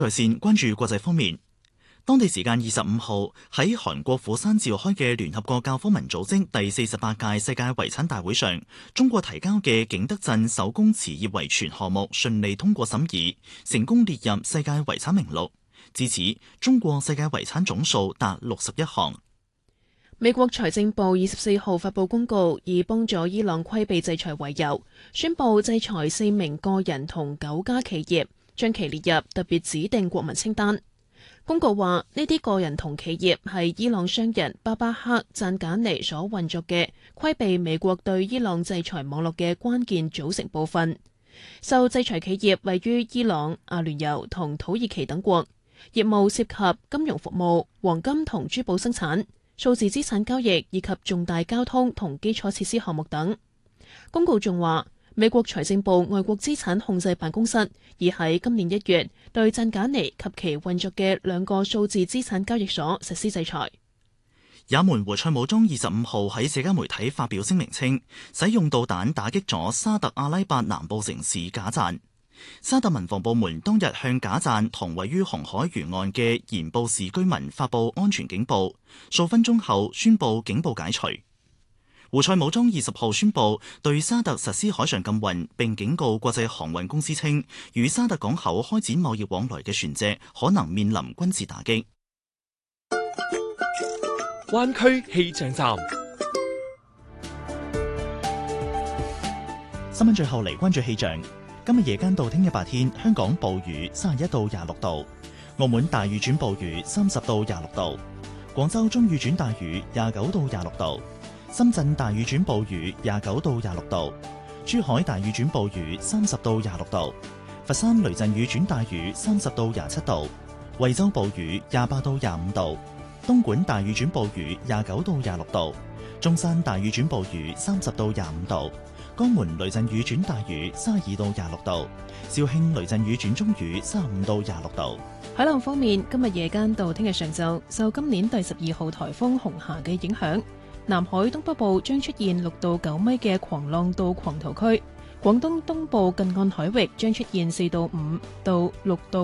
在線關注國際方面，當地時間25號喺韓國釜山召開嘅聯合國教科文組織第48屆世界遺產大會上，中國提交嘅景德鎮手工瓷業遺存項目順利通過審議，成功列入世界遺產名錄。至此，中國世界遺產總數達61項。 美國財政部24號發布公告，以幫助伊朗規避制裁為由，宣布制裁4名個人同9家企業，將其列入特別指定國民清單。公告話，呢啲個人同企業係伊朗商人巴巴克贊賈尼所運作嘅規避美國對伊朗制裁網絡嘅關鍵組成部分。受制裁企業位於伊朗、阿聯酋同土耳其等國，業務涉及金融服務、黃金同珠寶生產、數字資產交易以及重大交通同基礎設施項目等。公告仲話，美國財政部外國資產控制辦公室已喺今年1月對贊賈尼及其運作嘅2個數字資產交易所實施制裁。 也門胡塞武裝25號喺社交媒體發表聲明稱，使用導彈打擊咗沙特阿拉伯南部城市賈贊。沙特民防部門當日向賈贊同位於紅海沿岸嘅鹽布市居民發布安全警報，數分鐘後宣布警報解除。胡塞武裝20號宣布對沙特實施海上禁運，並警告國際航運公司稱，與沙特港口開展貿易往來嘅船隻可能面臨軍事打擊。 灣區氣象站， 新聞最後嚟關注氣象。今日夜間到聽日白天，香港暴雨31到26度，澳門大雨轉暴雨30到26度，廣州中雨轉大雨29到26度。深圳大雨轉暴雨29到26度，珠海大雨轉暴雨30到26度，佛山雷陣雨轉大雨30到27度，惠州暴雨28到25度，東莞大雨轉暴雨29到26度，中山大雨轉暴雨30到25度，江門雷陣雨轉大雨32到26度，肇慶雷陣雨轉中雨35到26度。 海浪方面，今日夜間到聽日上晝，受今年第12號颱風紅霞嘅影響，南海東北部將出現6到9米嘅狂浪到狂濤區，廣東東部近岸海域將出現4到5到6到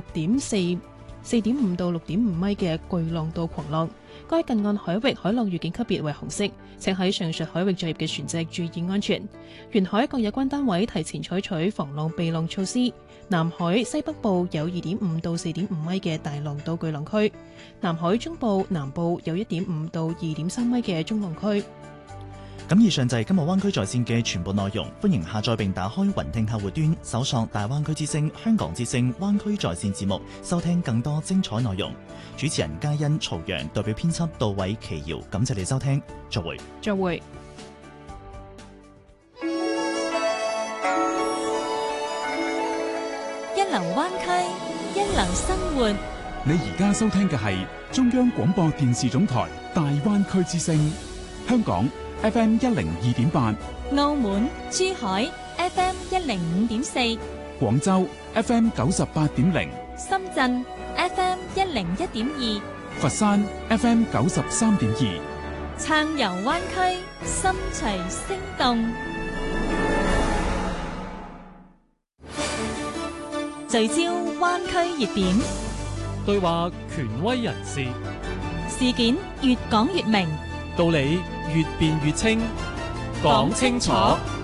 4.5到6.5米嘅巨浪到狂浪。該近岸海域海浪預警級別為紅色，請喺上述海域作業嘅船隻注意安全。沿海各有關單位提前採取防浪避浪措施。南海西北部有2.5到4.5米嘅大浪到巨浪區，南海中部南部有1.5到2.3米嘅中浪區。 咁以上就係今日灣區在線嘅全部內容，歡迎下載並打開雲聽客戶端，搜索大灣區之聲、香港之聲、灣區在線節目，收聽更多精彩內容。主持人嘉欣、曹陽，代表編輯杜偉、奇瑤，感謝你收聽，再會。 再會。 一流灣區，一流生活。 你而家收聽嘅係中央廣播電視總台大灣區之聲，香港FM 102.8， 澳門、珠海 FM 105.4， 廣州 FM 98.0， 深圳 FM 101.2， 佛山 FM 93.2， 暢遊灣區，心隨聲動，聚焦灣區熱點， 對話權威人士， 事件越講越明， 道理越辯越清，講清楚，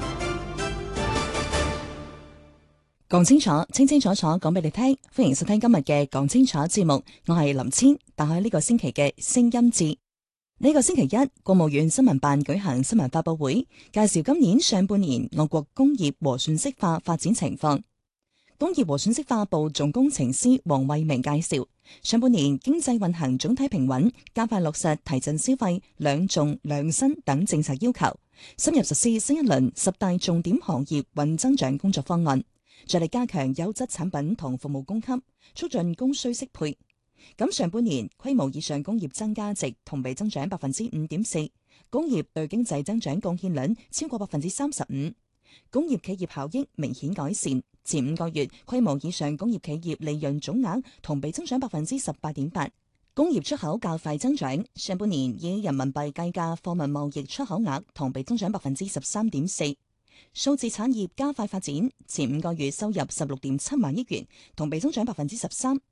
講清楚，清清楚楚講俾你聽。歡迎收聽今日嘅講清楚節目，我係林千，打開呢個星期嘅聲音節。呢個星期一，國務院新聞辦舉行新聞發佈會，介紹今年上半年我國工業和信息化發展情況。工業和信息化部總工程師黃慧明介紹，上半年經濟運行總體平穩，加快落實提振消費、兩重兩新等政策要求，深入實施新一輪10大重點行業穩增長工作方案，着力加強優質產品同服務供給，促進供需適配。咁上半年規模以上工業增加值同比增長5.4%，工業對經濟增長貢獻率超過35%，工業企業效益明顯改善。前5個月規模以上工業企業利潤總額同比增長18.8%，工業出口較快增長。上半年以人民幣計價貨物貿易出口額同比增長13.4%。 數字產業加快發展，前5個月收入16.7萬億元，同比增長13%。